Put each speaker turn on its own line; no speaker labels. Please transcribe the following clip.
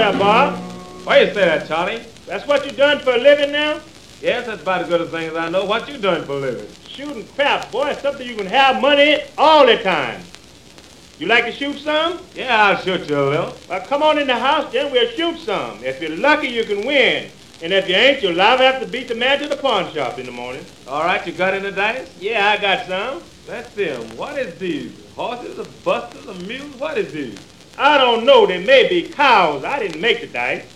there, Bob.
Why you say that, Charlie?
That's what you done for a living now?
Yes, that's about as good a thing as I know. What you doing for a living?
Shooting crap, boy. It's something you can have money in all the time. You like to shoot some?
Yeah, I'll shoot you a little.
Well, come on in the house, then we'll shoot some. If you're lucky, you can win. And if you ain't, you'll liable have to beat the man to the pawn shop in the morning.
All right, you got any dice?
Yeah, I got some.
Let's see 'em. What is these? Horses, or busters, or mules? What is these?
I don't know. They may be cows. I didn't make the dice.